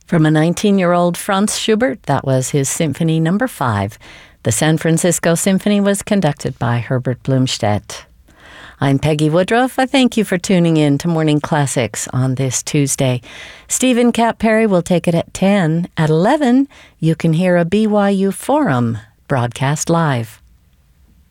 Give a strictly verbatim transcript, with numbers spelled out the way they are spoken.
From a nineteen-year-old Franz Schubert, that was his Symphony Number five. The San Francisco Symphony was conducted by Herbert Blumstedt. I'm Peggy Woodruff. I thank you for tuning in to Morning Classics on this Tuesday. Stephen Cat Perry will take it at ten. At eleven, you can hear a B Y U Forum broadcast live.